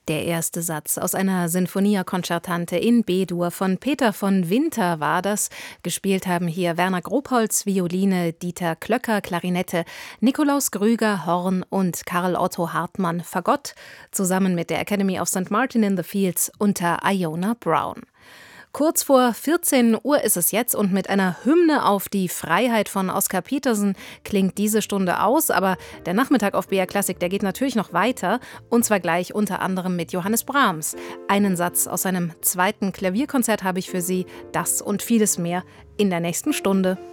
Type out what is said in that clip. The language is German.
Der erste Satz aus einer Sinfonia Concertante in B-Dur von Peter von Winter war das. Gespielt haben hier Werner Grobholz, Violine, Dieter Klöcker, Klarinette, Nikolaus Grüger, Horn und Karl Otto Hartmann, Fagott, zusammen mit der Academy of St. Martin in the Fields unter Iona Brown. Kurz vor 14 Uhr ist es jetzt und mit einer Hymne auf die Freiheit von Oscar Peterson klingt diese Stunde aus. Aber der Nachmittag auf BR Klassik, der geht natürlich noch weiter und zwar gleich unter anderem mit Johannes Brahms. Einen Satz aus seinem zweiten Klavierkonzert habe ich für Sie, das und vieles mehr in der nächsten Stunde.